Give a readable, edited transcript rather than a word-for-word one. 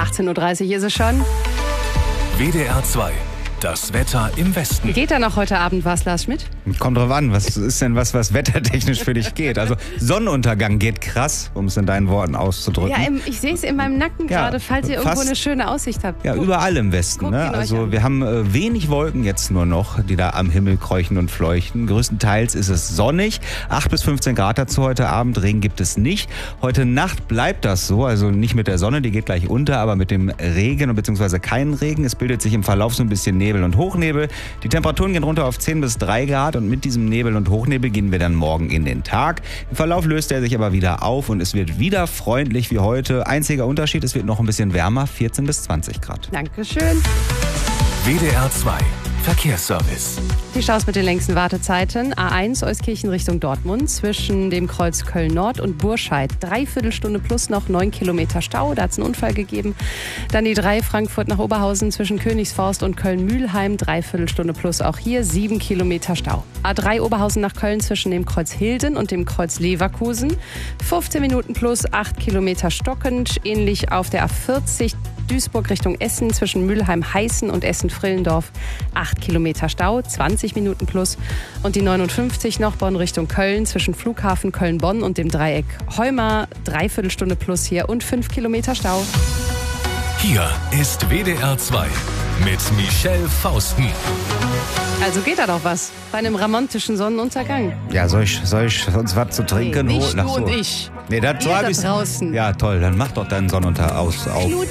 18.30 Uhr ist es schon. WDR 2. Das Wetter im Westen. Geht da noch heute Abend was, Lars Schmidt? Kommt drauf an, was ist denn was wettertechnisch für dich geht? Also Sonnenuntergang geht krass, um es in deinen Worten auszudrücken. Ja, ich sehe es in meinem Nacken gerade, falls ihr irgendwo eine schöne Aussicht habt. Ja, überall im Westen. Ne? Also wir haben wenig Wolken jetzt nur noch, die da am Himmel kräuchen und fleuchten. Größtenteils ist es sonnig. 8 bis 15 Grad dazu heute Abend. Regen gibt es nicht. Heute Nacht bleibt das so, also nicht mit der Sonne, die geht gleich unter, aber mit dem Regen bzw. keinen Regen. Es bildet sich im Verlauf so ein bisschen Nebel und Hochnebel. Die Temperaturen gehen runter auf 10 bis 3 Grad und mit diesem Nebel und Hochnebel gehen wir dann morgen in den Tag. Im Verlauf löst er sich aber wieder auf und es wird wieder freundlich wie heute. Einziger Unterschied, es wird noch ein bisschen wärmer, 14 bis 20 Grad. Dankeschön. WDR 2. Verkehrsservice. Die Staus mit den längsten Wartezeiten. A1 Euskirchen Richtung Dortmund zwischen dem Kreuz Köln-Nord und Burscheid. 3/4 Stunde plus noch 9 Kilometer Stau. Da hat es einen Unfall gegeben. Dann die 3 Frankfurt nach Oberhausen zwischen Königsforst und Köln-Mühlheim. 3/4 Stunde plus auch hier 7 Kilometer Stau. A3 Oberhausen nach Köln zwischen dem Kreuz Hilden und dem Kreuz Leverkusen. 15 Minuten plus 8 Kilometer stockend. Ähnlich auf der A40 Duisburg Richtung Essen zwischen Mülheim-Heißen und Essen-Frillendorf 8 Kilometer Stau, 20 Minuten plus. Und die 59 noch Bonn Richtung Köln zwischen Flughafen Köln-Bonn und dem Dreieck Heuma 3/4 Stunde plus hier und 5 Kilometer Stau. Hier ist WDR 2 mit Michelle Fausten. Also geht da doch was bei einem romantischen Sonnenuntergang. Ja, soll ich uns was zu trinken holen? Nicht du und ich. Nee, das Ihr hab da ich. draußen. Ja, toll, dann mach doch deinen Sonnenuntergang aus.